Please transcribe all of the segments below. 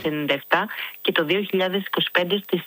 6.097 και το 2025 στις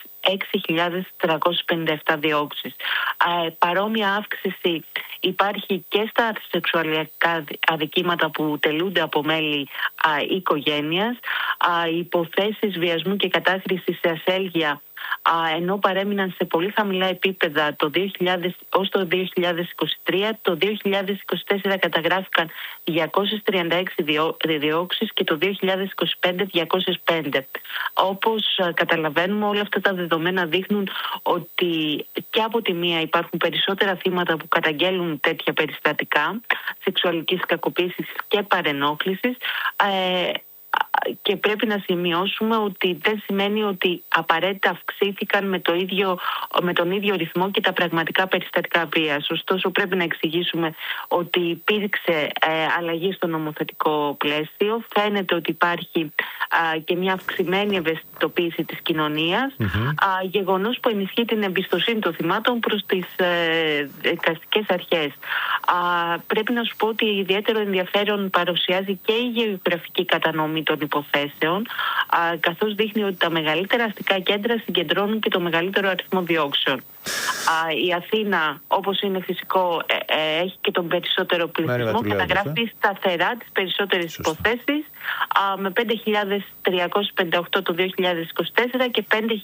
6.357 διώξεις. Παρόμοια αύξηση υπάρχει και στα σεξουαλικά αδικήματα που τελούνται από μέλη οικογένειας. Υποθέσεις βιασμού και κατάχρησης σε ασέλγεια, ενώ παρέμειναν σε πολύ χαμηλά επίπεδα ως το 2023, το 2024 καταγράφηκαν 236 διώξεις και το 2025 205. Όπως καταλαβαίνουμε, όλα αυτά τα δεδομένα δείχνουν ότι και από τη μία υπάρχουν περισσότερα θύματα που καταγγέλουν τέτοια περιστατικά σεξουαλικής κακοποίησης και παρενόχλησης, και πρέπει να σημειώσουμε ότι δεν σημαίνει ότι απαραίτητα αυξήθηκαν με τον ίδιο ρυθμό και τα πραγματικά περιστατικά βίας. Ωστόσο, πρέπει να εξηγήσουμε ότι υπήρξε αλλαγή στο νομοθετικό πλαίσιο. Φαίνεται ότι υπάρχει και μια αυξημένη ευαισθητοποίηση της κοινωνίας, γεγονός που ενισχύει την εμπιστοσύνη των θυμάτων προς τις δικαστικές αρχές. Πρέπει να σου πω ότι ιδιαίτερο ενδιαφέρον παρουσιάζει και η γεωγραφική κατανομή των υποθέσεων, καθώς δείχνει ότι τα μεγαλύτερα αστικά κέντρα συγκεντρώνουν και το μεγαλύτερο αριθμό διώξεων. Η Αθήνα, όπως είναι φυσικό, έχει και τον περισσότερο πληθυσμό, καταγράφει σταθερά τις περισσότερες υποθέσεις, με 5.358 το 2024 και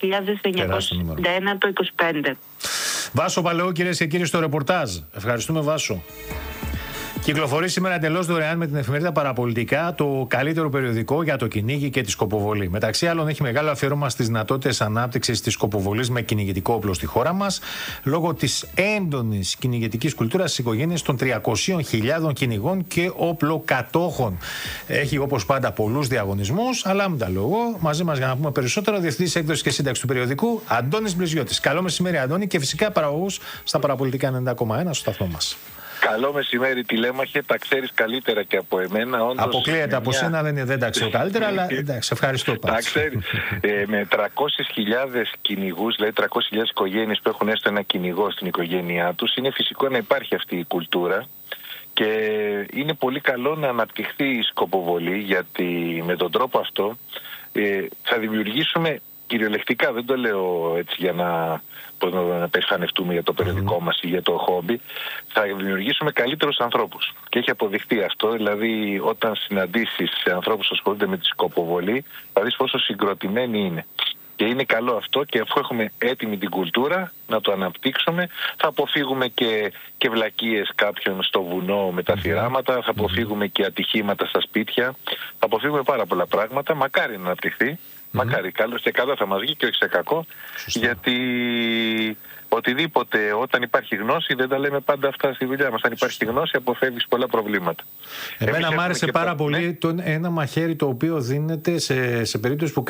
5.991 το 2025. Βάσο Παλαιό, κυρίες και κύριοι, στο ρεπορτάζ. Ευχαριστούμε, Βάσο. Κυκλοφορεί σήμερα εντελώς δωρεάν με την εφημερίδα Παραπολιτικά το καλύτερο περιοδικό για το κυνήγι και τη σκοποβολή. Μεταξύ άλλων, έχει μεγάλο αφιέρωμα στις δυνατότητες ανάπτυξης της σκοποβολής με κυνηγητικό όπλο στη χώρα μας, λόγω της έντονης κυνηγητικής κουλτούρας στις οικογένειες των 300.000 κυνηγών και όπλοκατόχων. Έχει, όπως πάντα, πολλούς διαγωνισμούς, αλλά μην τα λόγω. Μαζί μας για να πούμε περισσότερο, διευθυντής έκδοσης και σύνταξης του περιοδικού, Αντώνης Μπριζιώτης. Καλό μεσημέρι, Αντώνη, και φυσικά παραγωγούς στα Παραπολιτικά 90,1 στο σταθμό μας. Καλό μεσημέρι, τηλέμαχε, τα ξέρεις καλύτερα και από εμένα. Όντως, αποκλείεται από σένα, δεν τα ξέρω καλύτερα, αλλά εντάξει, ευχαριστώ πάρα. Τα ξέρεις. Με 300.000 κυνηγούς, δηλαδή 300.000 οικογένειες που έχουν έστω ένα κυνηγό στην οικογένειά τους, είναι φυσικό να υπάρχει αυτή η κουλτούρα. Και είναι πολύ καλό να αναπτυχθεί η σκοποβολή, γιατί με τον τρόπο αυτό θα δημιουργήσουμε κυριολεκτικά, δεν το λέω έτσι για να περηφανευτούμε για το περιοδικό μας ή για το χόμπι, θα δημιουργήσουμε καλύτερους ανθρώπους. Και έχει αποδειχτεί αυτό, δηλαδή όταν συναντήσεις ανθρώπους που ασχολούνται με τη σκοποβολή, θα δεις πόσο συγκροτημένοι είναι. Και είναι καλό αυτό, και αφού έχουμε έτοιμη την κουλτούρα να το αναπτύξουμε, θα αποφύγουμε και βλακίες κάποιων στο βουνό με τα θυράματα, θα αποφύγουμε και ατυχήματα στα σπίτια, θα αποφύγουμε πάρα πολλά πράγματα. Μακάρι να αναπτυχθεί. Μακάρι, καλό και καλά θα μας βγει και όχι σε κακό. Σωστά. Γιατί οτιδήποτε, όταν υπάρχει γνώση, δεν τα λέμε πάντα αυτά στη δουλειά μας. Αν υπάρχει γνώση, αποφεύγεις πολλά προβλήματα. Εμένα μου άρεσε πάρα πολύ ένα μαχαίρι το οποίο δίνεται σε περίπτωση που